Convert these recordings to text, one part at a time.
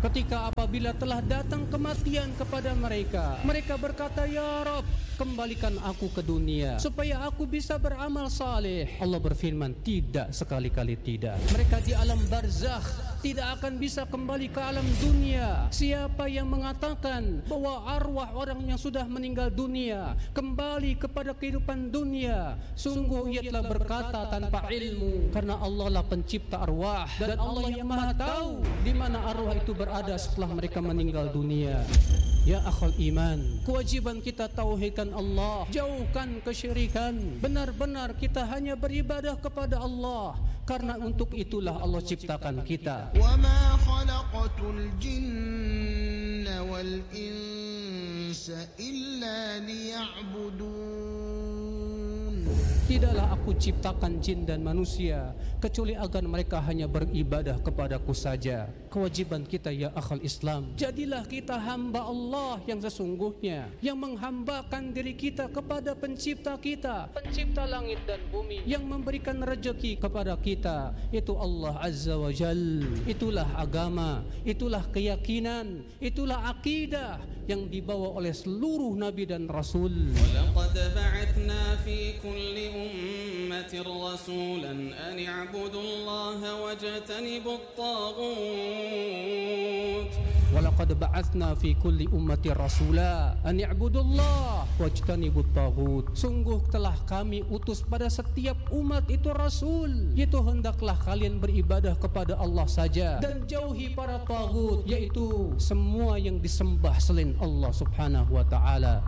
Ketika apabila telah datang kematian kepada mereka, mereka berkata, "Ya Rabb, kembalikan aku ke dunia supaya aku bisa beramal saleh." Allah berfirman, tidak, sekali-kali tidak. Mereka di alam barzakh tidak akan bisa kembali ke alam dunia. Siapa yang mengatakan bahwa arwah orang yang sudah meninggal dunia kembali kepada kehidupan dunia, sungguh ia telah berkata tanpa ilmu, karena Allah lah pencipta arwah dan Allah yang maha tahu di mana arwah itu berada setelah mereka meninggal dunia. Ya akhal iman, kewajiban kita tauhidkan Allah, jauhkan kesyirikan. Benar-benar kita hanya beribadah kepada Allah, karena untuk itulah Allah ciptakan kita. Wa ma khalaqatul jinna wal insa illa liya'budun. Tidaklah aku ciptakan jin dan manusia kecuali agar mereka hanya beribadah kepadaku saja. Kewajiban kita ya akhal Islam, jadilah kita hamba Allah yang sesungguhnya, yang menghambakan diri kita kepada pencipta kita, pencipta langit dan bumi, yang memberikan rezeki kepada kita, yaitu Allah Azza wa Jal. Itulah agama, itulah keyakinan, itulah akidah yang dibawa oleh seluruh nabi dan rasul. Walaqad ba'athna fi kulli ummatin rasulan an i'budu Allaha wajtanibut taghut. Walaqad ba'athna fi kulli ummatin rasula an i'budullaha wajtanibut taghut. Sungguh telah kami utus pada setiap umat itu rasul, yaitu hendaklah kalian beribadah kepada Allah saja dan jauhi para taghut, yaitu semua yang disembah selain Allah Subhanahu wa taala.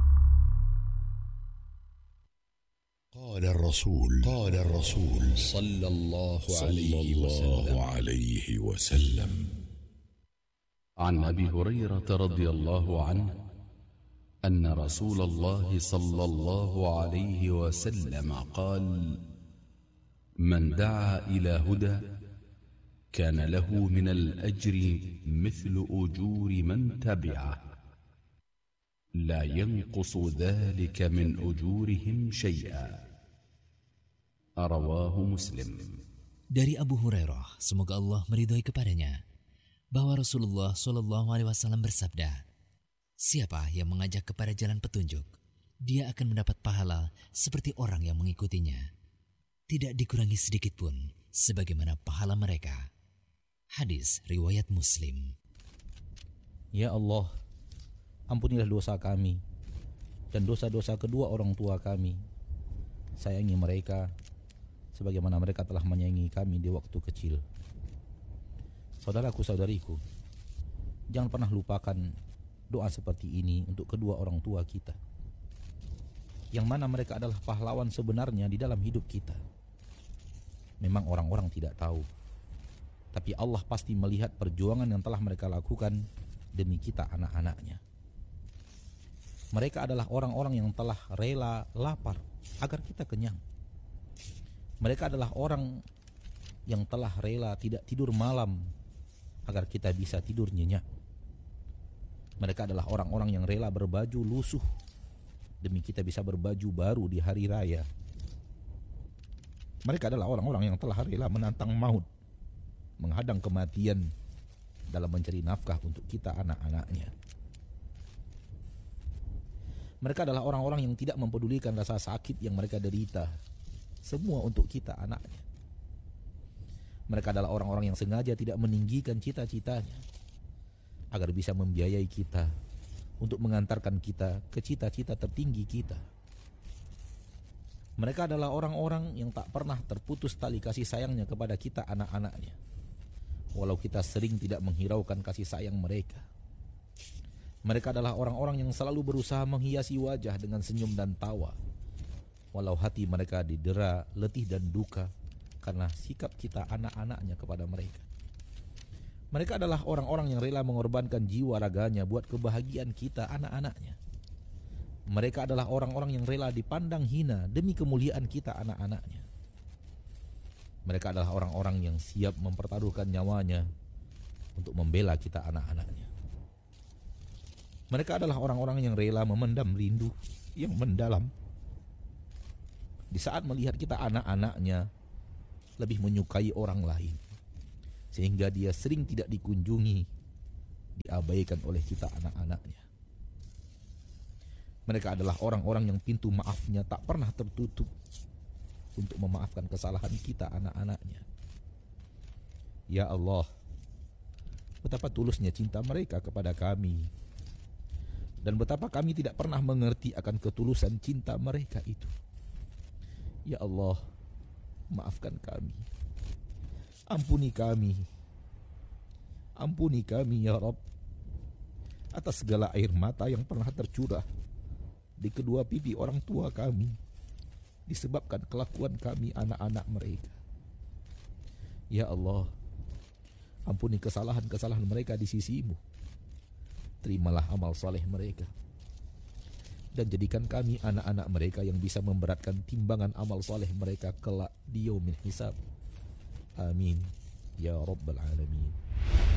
قال الرسول صلى الله عليه وسلم عن أبي هريرة رضي الله عنه أن رسول الله صلى الله عليه وسلم قال: من دعا إلى هدى كان له من الأجر مثل أجور من تبعه لا ينقص ذلك من أجورهم شيئا. رواه مسلم. Dari Abu Hurairah, semoga Allah meridhai kepadanya, bahwa Rasulullah SAW bersabda, siapa yang mengajak kepada jalan petunjuk, dia akan mendapat pahala seperti orang yang mengikutinya, tidak dikurangi sedikit pun sebagaimana pahala mereka. Hadis riwayat Muslim. Ya Allah, ampunilah dosa kami dan dosa-dosa kedua orang tua kami. Sayangi mereka sebagaimana mereka telah menyayangi kami di waktu kecil. Saudaraku, saudariku, jangan pernah lupakan doa seperti ini untuk kedua orang tua kita, yang mana mereka adalah pahlawan sebenarnya di dalam hidup kita. Memang orang-orang tidak tahu, tapi Allah pasti melihat perjuangan yang telah mereka lakukan demi kita anak-anaknya. Mereka adalah orang-orang yang telah rela lapar agar kita kenyang. Mereka adalah orang yang telah rela tidak tidur malam agar kita bisa tidur nyenyak. Mereka adalah orang-orang yang rela berbaju lusuh demi kita bisa berbaju baru di hari raya. Mereka adalah orang-orang yang telah rela menantang maut, menghadang kematian dalam mencari nafkah untuk kita anak-anaknya. Mereka adalah orang-orang yang tidak mempedulikan rasa sakit yang mereka derita, semua untuk kita anaknya. Mereka adalah orang-orang yang sengaja tidak meninggikan cita-citanya agar bisa membiayai kita untuk mengantarkan kita ke cita-cita tertinggi kita. Mereka adalah orang-orang yang tak pernah terputus tali kasih sayangnya kepada kita anak-anaknya, walau kita sering tidak menghiraukan kasih sayang mereka. Mereka adalah orang-orang yang selalu berusaha menghiasi wajah dengan senyum dan tawa, walau hati mereka didera letih dan duka karena sikap kita anak-anaknya kepada mereka. Mereka adalah orang-orang yang rela mengorbankan jiwa raganya buat kebahagiaan kita anak-anaknya. Mereka adalah orang-orang yang rela dipandang hina demi kemuliaan kita anak-anaknya. Mereka adalah orang-orang yang siap mempertaruhkan nyawanya untuk membela kita anak-anaknya. Mereka adalah orang-orang yang rela memendam rindu yang mendalam di saat melihat kita anak-anaknya lebih menyukai orang lain, sehingga dia sering tidak dikunjungi diabaikan oleh kita anak-anaknya. Mereka adalah orang-orang yang pintu maafnya tak pernah tertutup untuk memaafkan kesalahan kita anak-anaknya. Ya Allah, betapa tulusnya cinta mereka kepada kami, dan betapa kami tidak pernah mengerti akan ketulusan cinta mereka itu. Ya Allah, maafkan kami. Ampuni kami. Ampuni kami ya Rabb atas segala air mata yang pernah tercurah di kedua pipi orang tua kami disebabkan kelakuan kami anak-anak mereka. Ya Allah, ampuni kesalahan-kesalahan mereka di sisi-Mu. Terimalah amal saleh mereka dan jadikan kami anak-anak mereka yang bisa memberatkan timbangan amal saleh mereka kelak di yaumil hisab. Amin ya Rabbal Alamin.